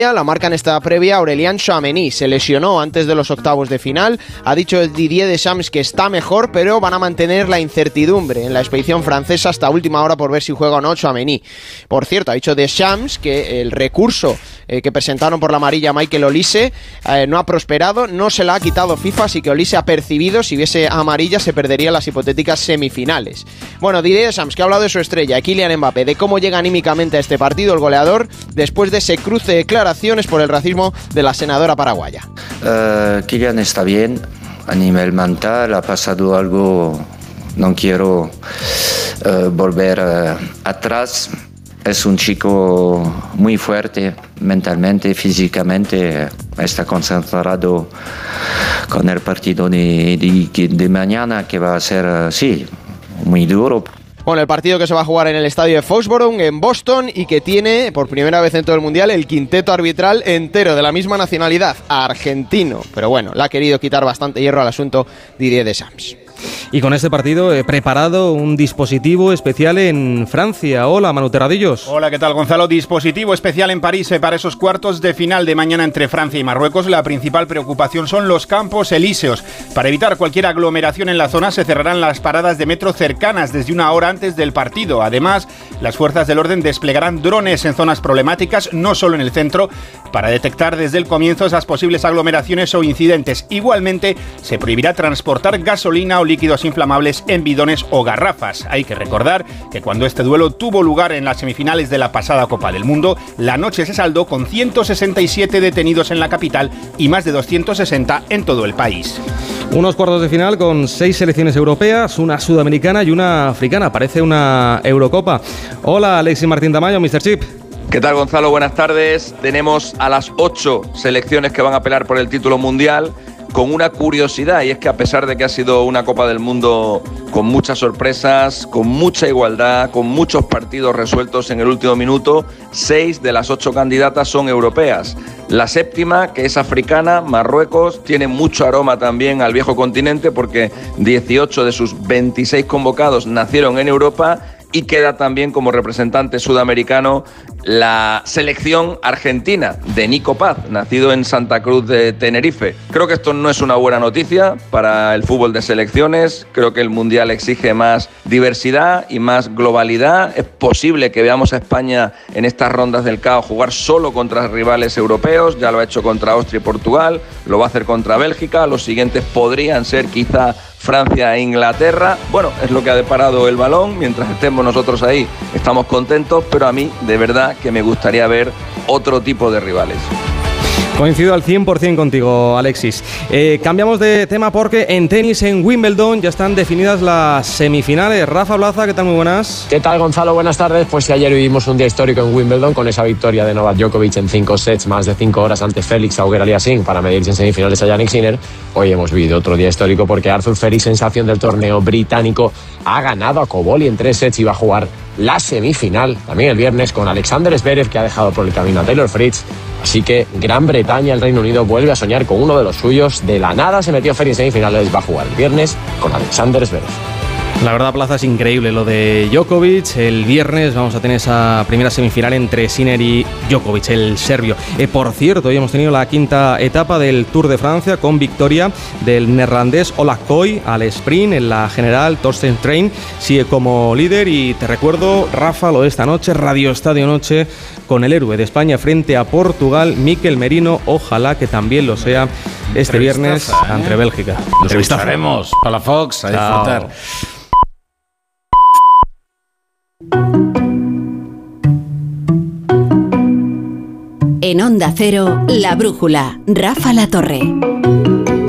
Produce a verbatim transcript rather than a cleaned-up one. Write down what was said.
La marca en esta previa Aurélien Tchouaméni. Se lesionó antes de los octavos de final. Ha dicho Didier Deschamps que está mejor, pero van a mantener la incertidumbre en la expedición francesa hasta última hora por ver si juega o no Tchouaméni. Por cierto, ha dicho Deschamps que el recurso eh, que presentaron por la amarilla Michael Olise eh, no ha prosperado, no se la ha quitado FIFA, así que Olise ha percibido si hubiese amarilla se perdería las hipotéticas semifinales. Bueno, Didier Deschamps, que ha hablado de su estrella, Kylian Mbappé, de cómo llega anímicamente a este partido el goleador después de ese cruce de declaraciones por el racismo de la senadora paraguaya. Uh, Kylian está bien a nivel mental, ha pasado algo, no quiero uh, volver uh, atrás. Es un chico muy fuerte mentalmente, físicamente, está concentrado con el partido de, de, de mañana que va a ser, uh, sí, muy duro. Bueno, el partido que se va a jugar en el estadio de Foxborough, en Boston, y que tiene, por primera vez en todo el Mundial, el quinteto arbitral entero de la misma nacionalidad, argentino. Pero bueno, le ha querido quitar bastante hierro al asunto Didier Deschamps. Y con este partido he preparado un dispositivo especial en Francia. Hola, Manu Terradillos. Hola, ¿qué tal, Gonzalo? Dispositivo especial en París para esos cuartos de final de mañana entre Francia y Marruecos. La principal preocupación son los campos elíseos. Para evitar cualquier aglomeración en la zona se cerrarán las paradas de metro cercanas desde una hora antes del partido. Además, las fuerzas del orden desplegarán drones en zonas problemáticas, no solo en el centro, para detectar desde el comienzo esas posibles aglomeraciones o incidentes. Igualmente, se prohibirá transportar gasolina o líquidos inflamables en bidones o garrafas. Hay que recordar que cuando este duelo tuvo lugar en las semifinales de la pasada Copa del Mundo, la noche se saldó con ciento sesenta y siete detenidos en la capital y más de doscientos sesenta en todo el país. Unos cuartos de final con seis selecciones europeas, una sudamericana y una africana. Parece una Eurocopa. Hola, Alexis Martín Tamayo, mister Chip. ¿Qué tal, Gonzalo? Buenas tardes. Tenemos a las ocho selecciones que van a pelear por el título mundial, con una curiosidad, y es que a pesar de que ha sido una Copa del Mundo con muchas sorpresas, con mucha igualdad, con muchos partidos resueltos en el último minuto, seis de las ocho candidatas son europeas. La séptima, que es africana, Marruecos, tiene mucho aroma también al viejo continente porque dieciocho de sus veintiséis convocados nacieron en Europa, y queda también como representante sudamericano la selección argentina de Nico Paz, nacido en Santa Cruz de Tenerife. Creo que esto no es una buena noticia para el fútbol de selecciones. Creo que el Mundial exige más diversidad y más globalidad. Es posible que veamos a España en estas rondas del caos jugar solo contra rivales europeos. Ya lo ha hecho contra Austria y Portugal, lo va a hacer contra Bélgica. Los siguientes podrían ser quizá Francia e Inglaterra. Bueno, es lo que ha deparado el balón. Mientras estemos nosotros ahí, estamos contentos, pero a mí, de verdad, que me gustaría ver otro tipo de rivales. Coincido al cien por ciento contigo, Alexis. Eh, cambiamos de tema porque en tenis, en Wimbledon, ya están definidas las semifinales. Rafa Blaza, ¿qué tal? Muy buenas. ¿Qué tal, Gonzalo? Buenas tardes. Pues si ayer vivimos un día histórico en Wimbledon con esa victoria de Novak Djokovic en cinco sets, más de cinco horas ante Félix Auger-Aliassime para medirse en semifinales a Jannik Sinner, hoy hemos vivido otro día histórico porque Arthur Félix, sensación del torneo británico, ha ganado a Koboli en tres sets y va a jugar la semifinal también el viernes con Alexander Zverev, que ha dejado por el camino a Taylor Fritz. Así que Gran Bretaña, el Reino Unido, vuelve a soñar con uno de los suyos. De la nada se metió Félix en semifinales, va a jugar el viernes con Alexander Zverev. La verdad, Plaza, es increíble lo de Djokovic. El viernes vamos a tener esa primera semifinal entre Sinner y Djokovic, el serbio. Eh, por cierto, hoy hemos tenido la quinta etapa del Tour de Francia con victoria del neerlandés Ola Koy al sprint. En la general, Torsten Train sigue como líder. Y te recuerdo, Rafa, lo de esta noche, Radio Estadio Noche, con el héroe de España frente a Portugal, Mikel Merino. Ojalá que también lo sea este viernes ¿eh? ante Bélgica. Nos escucharemos a la Fox a Chao. disfrutar. En Onda Cero, La Brújula, Rafa La Torre.